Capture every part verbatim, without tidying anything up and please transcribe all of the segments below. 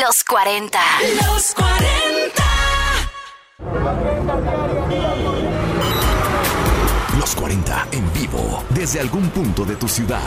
Los cuarenta. Los cuarenta. Los cuarenta en vivo desde algún punto de tu ciudad.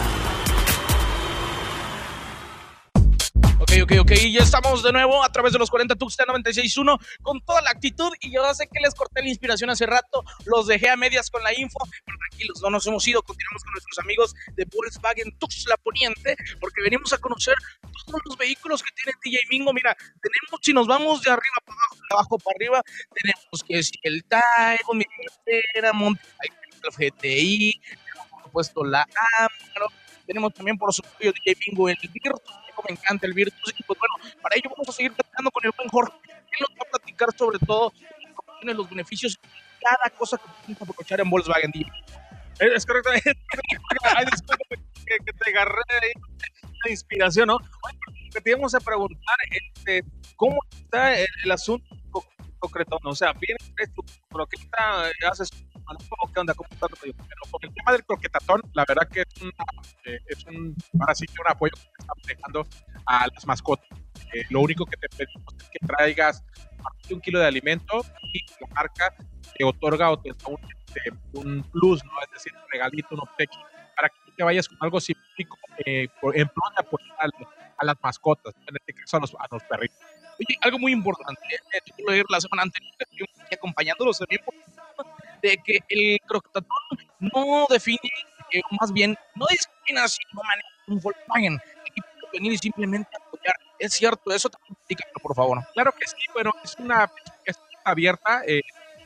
Ok, ok, ok, ya estamos de nuevo a través de los cuarenta Tuxtla noventa y seis punto uno con toda la actitud, y yo sé que les corté la inspiración hace rato, los dejé a medias con la info, pero tranquilos, no nos hemos ido, continuamos con nuestros amigos de Volkswagen Tuxtla Poniente, porque venimos a conocer todos los vehículos que tiene D J Mingo. Mira, tenemos, si nos vamos de arriba para abajo, de abajo para arriba, tenemos que si el Taygo, mi Paramount, hay el G T I, tenemos por supuesto la Amarok, tenemos también por supuesto D J Mingo el Virtus. Me encanta el Virtus, y pues bueno, para ello vamos a seguir platicando con el buen Jorge. Él nos va a platicar sobre todo los beneficios de cada cosa que podemos aprovechar en Volkswagen. Es correcto. Ay, discúlpame que, que te agarré ahí la inspiración, ¿no? Oye, que te íbamos a preguntar este, cómo está el, el asunto concreto, ¿no? O sea, viene tu croqueta, haces ¿qué onda? ¿Cómo está? Pero con el tema del croquetatón, la verdad que es, una, eh, es un, ahora sí que un apoyo que estamos dejando a las mascotas. Eh, lo único que te pedimos es que traigas un kilo de alimento, y la marca te otorga o te da un, este, un plus, ¿no? Es decir, un regalito, un obsequio, para que te vayas con algo simbólico eh, por, en pro de apoyar a, a las mascotas, en este caso a los, a los perritos. Oye, algo muy importante, eh, tuve que ir la semana anterior, acompañándolos también por de que el croquetatón no define, eh, más bien, no discrimina si no maneja un Volkswagen. Aquí puede venir y simplemente apoyar. ¿Es cierto eso? También explícalo, por favor. Claro que sí, pero es una es abierta, eh,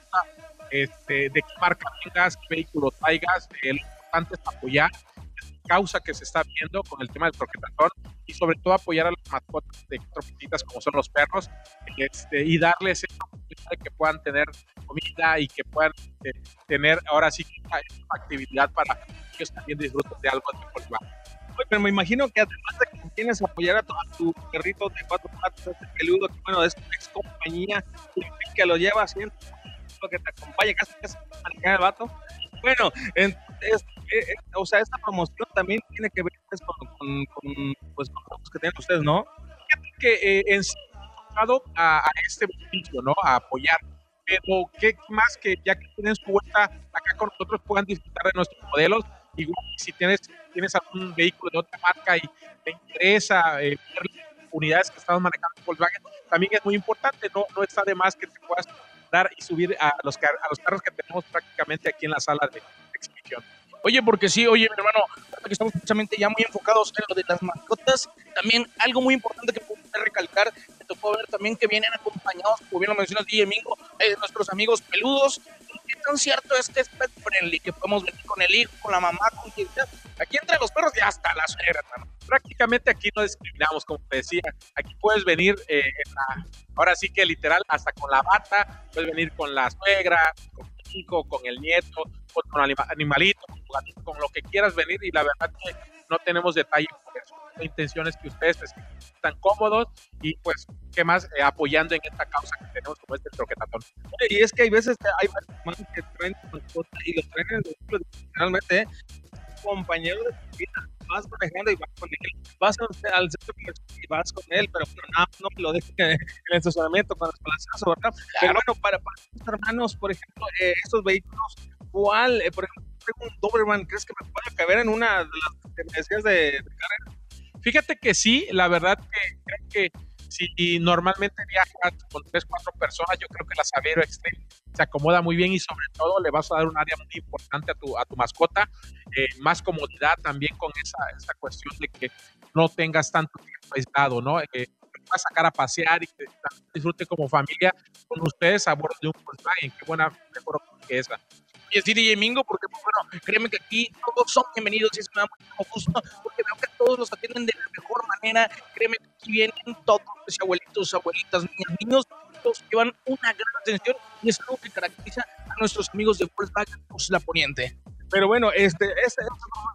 este, de qué marca tengas, qué vehículo traigas. Eh, lo importante es apoyar causa que se está viendo con el tema del croquetatón, y sobre todo apoyar a las mascotas de croquetitas como son los perros, este, y darles esa oportunidad de que puedan tener comida y que puedan eh, tener ahora sí esa actividad para que ellos también disfruten de algo de Volkswagen. Pero me imagino que además de que tienes que apoyar a todos tus perritos de cuatro patas, este peludo, que bueno, es tu ex compañía, que lo lleva haciendo, que te acompaña, casi casi manejar el vato. Bueno, entonces, eh, o sea, esta promoción también tiene que ver pues, con, con, con, pues, con los que tienen ustedes, ¿no? Fíjate que eh, en sí enfocado a, a este beneficio, ¿no? A apoyar, pero qué más que ya que tienen su vuelta acá con nosotros puedan disfrutar de nuestros modelos. Igual si tienes, tienes algún vehículo de otra marca y te interesa eh, ver unidades que estamos manejando en Volkswagen, también es muy importante, no, no está de más que te puedas dar y subir a los, a los carros que tenemos prácticamente aquí en la sala de exhibición. Oye, porque sí, oye, mi hermano, que estamos precisamente ya muy enfocados en lo de las mascotas, también algo muy importante que puedo recalcar, me tocó ver también que vienen acompañados, como bien lo mencionas, D J Mingo, eh, nuestros amigos peludos. ¿Qué tan cierto es que es pet friendly, que podemos venir con el hijo, con la mamá, con quien sea? Aquí entre los perros ya hasta la suegra, hermano. Prácticamente aquí no discriminamos, como te decía. Aquí puedes venir, eh, en la, ahora sí que literal, hasta con la bata, puedes venir con la suegra, con el hijo, con el nieto, con, con anima, animalito, con, con lo que quieras venir, y la verdad que no tenemos detalle por eso. La intención es que ustedes están cómodos y pues, ¿qué más? Eh, apoyando en esta causa que tenemos como este croquetatón. Y es que hay veces que hay más que traen mascotas y los traen realmente, ¿eh? Compañero de tu vida, vas manejando y vas con él, vas al centro comercial y vas con él, pero bueno, no, no lo dejes en el estacionamiento con el palazazo, ¿verdad? Claro. Pero bueno, para, para tus hermanos, por ejemplo, eh, estos vehículos, ¿cuál, eh, por ejemplo, un Doberman, crees que me pueda caber en una de las que me decías de, de carrera? Fíjate que sí, la verdad que creo que si normalmente viajas con tres, cuatro personas, yo creo que la Saveiro Extreme se acomoda muy bien, y sobre todo le vas a dar un área muy importante a tu, a tu mascota, eh, más comodidad también con esa, esa cuestión de que no tengas tanto tiempo aislado, ¿no? Eh, vas a sacar a pasear y que disfrute como familia con ustedes a bordo de un Volkswagen. Qué buena, mejor que esa. Y es D J Mingo, porque pues, bueno, créeme que aquí todos son bienvenidos y eso me da mucho gusto, porque veo que todos los atienden de la mejor manera. Créeme que aquí vienen todos los abuelitos, abuelitas, niñas, niños, todos llevan una gran atención, y es algo que caracteriza a nuestros amigos de Volkswagen Tuxtla Poniente. Pero bueno, este, esta es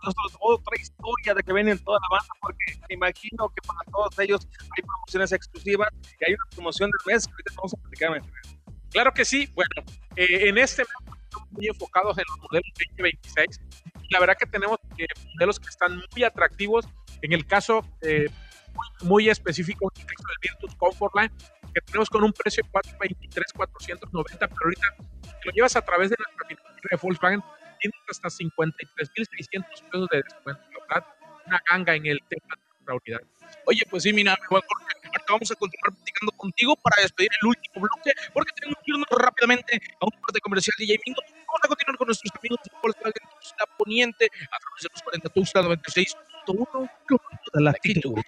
otra historia de que vienen toda la banda, porque me imagino que para todos ellos hay promociones exclusivas y hay una promoción del mes que ahorita vamos a platicar. Claro que sí. Bueno, eh, en este mes estamos muy enfocados en los modelos veinte veintiséis. La verdad que tenemos eh, modelos que están muy atractivos. En el caso, eh, muy, muy específico en el caso del Virtus Comfortline, que tenemos con un precio de cuatrocientos veintitrés mil cuatrocientos noventa, pero ahorita lo llevas a través de nuestra financiera de Volkswagen, tienes hasta cincuenta y tres mil seiscientos pesos de descuento, ¿verdad? Una ganga en el tema de nuestra unidad. Oye, pues sí, mira, Jorge, ahorita vamos a continuar platicando contigo para despedir el último bloque, porque tenemos que irnos rápidamente a un corte comercial de J Mingo. Vamos a continuar con nuestros amigos de Volkswagen Tuxtla Poniente a través de los cuarenta Tuxtla noventa y seis punto uno, con toda la actitud.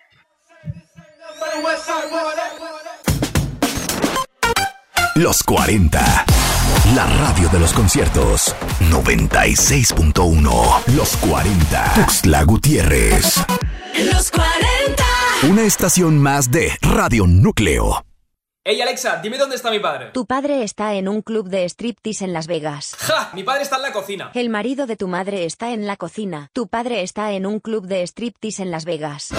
Los cuarenta, la radio de los conciertos. noventa y seis punto uno. Los cuarenta, Tuxtla Gutiérrez. Los cuarenta. Una estación más de Radio Núcleo. Hey Alexa, dime dónde está mi padre. Tu padre está en un club de striptease en Las Vegas. ¡Ja! Mi padre está en la cocina. El marido de tu madre está en la cocina. Tu padre está en un club de striptease en Las Vegas.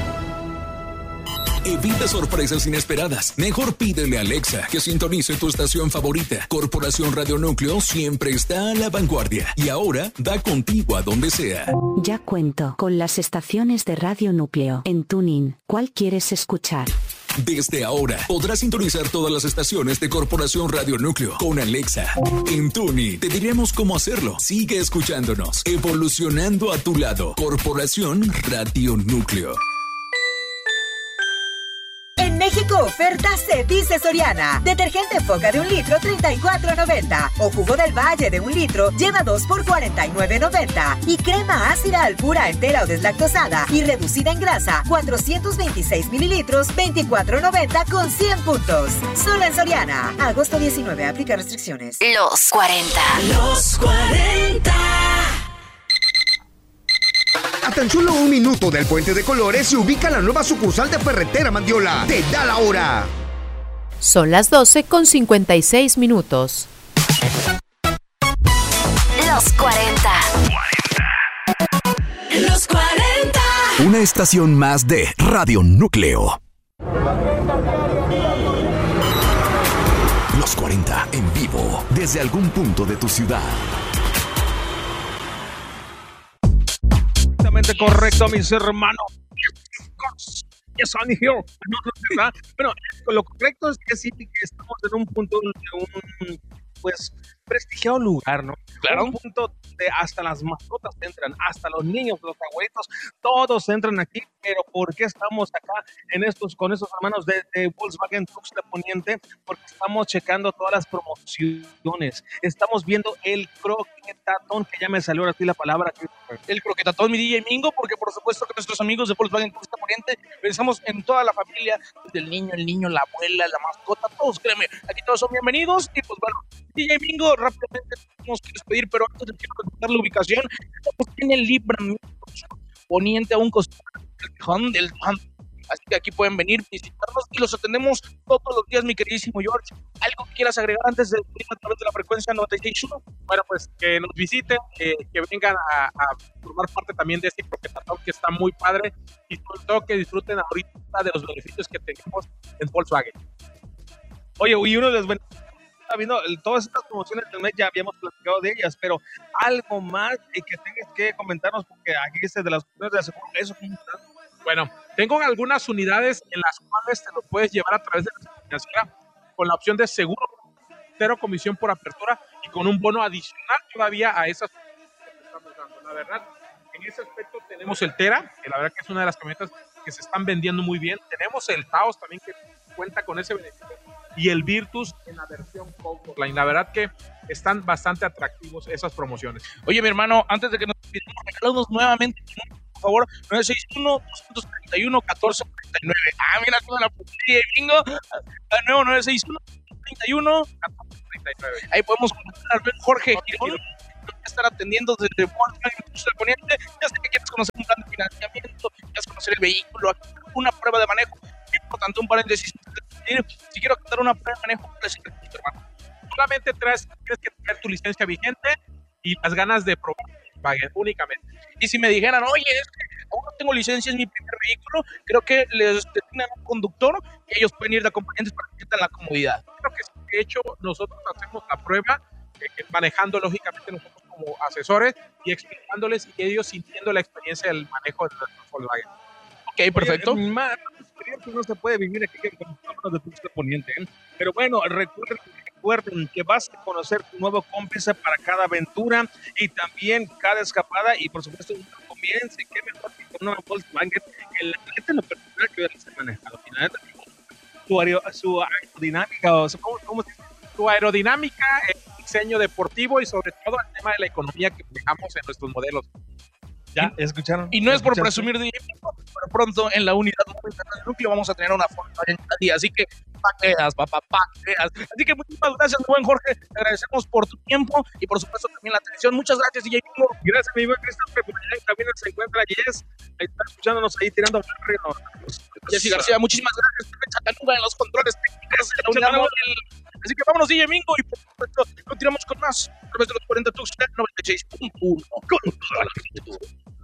Evita sorpresas inesperadas. Mejor pídele a Alexa que sintonice tu estación favorita. Corporación Radio Núcleo siempre está a la vanguardia y ahora va contigo a donde sea. Ya cuento con las estaciones de Radio Núcleo en TuneIn. ¿Cuál quieres escuchar? Desde ahora podrás sintonizar todas las estaciones de Corporación Radio Núcleo con Alexa. En TuneIn te diremos cómo hacerlo. Sigue escuchándonos, evolucionando a tu lado. Corporación Radio Núcleo. En México, oferta se dice Soriana. Detergente Foca de un litro, treinta y cuatro noventa. O jugo del Valle de un litro, lleva dos por cuarenta y nueve noventa. Y crema ácida Alpura entera o deslactosada y reducida en grasa, cuatrocientos veintiséis mililitros, veinticuatro noventa con cien puntos. Solo en Soriana. Agosto diecinueve, aplica restricciones. Los cuarenta. Los cuarenta. A tan solo un minuto del Puente de Colores se ubica la nueva sucursal de Ferretera Mandiola. ¡Te da la hora! Son las doce con cincuenta y seis minutos. Los cuarenta. Los cuarenta. Una estación más de Radio Núcleo. Los cuarenta en vivo desde algún punto de tu ciudad. Correcto, mis hermanos. Yes, I'm here. No, no, ¿verdad? Bueno, lo correcto es que sí, que estamos en un punto de un, pues, prestigiado lugar, ¿no? Claro. Un punto de hasta las mascotas entran, hasta los niños, los abuelitos, todos entran aquí. Pero ¿por qué estamos acá en estos, con estos hermanos de, de Volkswagen Tuxtla Poniente? Porque estamos checando todas las promociones. Estamos viendo el croquetatón, que ya me salió ahora sí la palabra. El croquetatón, mi D J Mingo, porque por supuesto que nuestros amigos de Volkswagen Tuxtla Poniente pensamos en toda la familia, desde el niño, el niño, la abuela, la mascota, todos, créeme, aquí todos son bienvenidos. Y pues bueno, D J Mingo, rápidamente tenemos que despedir, pero antes de quiero recordar la ubicación, estamos en el libramiento poniente a un costado del cajón del pan. Así que aquí pueden venir, visitarnos y los atendemos todos los días, mi queridísimo George. ¿Algo que quieras agregar antes de ir a través de la frecuencia noventa y seis punto uno? Bueno, pues que nos visiten, eh, que vengan a, a formar parte también de este croquetatón que está muy padre y sobre todo que disfruten ahorita de los beneficios que tenemos en Volkswagen. Oye, y uno de los beneficios está viendo el, todas estas promociones del mes, ya habíamos platicado de ellas, pero algo más y que tengas que comentarnos, porque aquí dice de las opciones de seguro, eso cómo está. Bueno, tengo algunas unidades en las cuales te lo puedes llevar a través de la financiera con la opción de seguro, cero comisión por apertura y con un bono adicional todavía a esas que estamos dando. La verdad, en ese aspecto tenemos el Tera, que la verdad que es una de las camionetas que se están vendiendo muy bien. Tenemos el Taos también, que cuenta con ese beneficio, y el Virtus en la versión Comfortline. La verdad que están bastante atractivos esas promociones. Oye, mi hermano, antes de que nos despidamos, regálanos nuevamente, por favor, nueve seis uno, dos tres uno, uno cuatro cuatro nueve. Ah, mira toda la putería de bingo. De nuevo, nueve seis uno, dos tres uno, uno cuatro cuatro nueve. Ahí podemos contactar a Jorge Girón, que va a estar atendiendo desde Volkswagen Tuxtla Poniente. Ya sé que quieres conocer un plan de financiamiento, quieres conocer el vehículo, una prueba de manejo. Importante, un paréntesis. Si quiero dar una prueba de manejo, ¿cuál es el requisito, hermano? Solamente traes, tienes que tener tu licencia vigente y las ganas de probar únicamente. Y si me dijeran, oye, es que aún no tengo licencia, es mi primer vehículo, creo que les designan un conductor y ellos pueden ir de acompañantes para que tengan la comodidad. Creo que sí. De hecho, nosotros hacemos la prueba, eh, manejando lógicamente nosotros como asesores y explicándoles y ellos sintiendo la experiencia del manejo de nuestro Volkswagen. Ok, Ok, perfecto. Oye, más experiencia no se puede vivir aquí que con los de Tuxtla Poniente, ¿eh? Pero bueno, recuerden, recuerden que vas a conocer tu nuevo cómplice para cada aventura y también cada escapada y por supuesto un comienzo. Qué mejor que con una Volkswagen que la neta en lo personal que yo les he manejado. La neta, su, aero, su aerodinámica, o su, ¿cómo, cómo se dice? Su aerodinámica, el diseño deportivo y sobre todo el tema de la economía que manejamos en nuestros modelos. Ya, escucharon. Y no es por ¿Escuchaste? presumir de pero pronto en la unidad móvil del núcleo vamos a tener una foto en cada día, así que pa' que veas, papá, pa' que veas. Así que muchísimas gracias, buen Jorge, te agradecemos por tu tiempo y por supuesto también la atención. Muchas gracias, D J Mingo. Gracias, mi buen Christopher. Por allá en cabina se encuentra Jess. Ahí está escuchándonos ahí tirando barrio. Jessy García, muchísimas gracias. Chatanuga en los controles técnicos de la unidad móvil. Así que vámonos, D J Mingo, y por supuesto continuamos con más a través de los cuarenta Tuxtla noventa y seis punto uno con toda la actitud.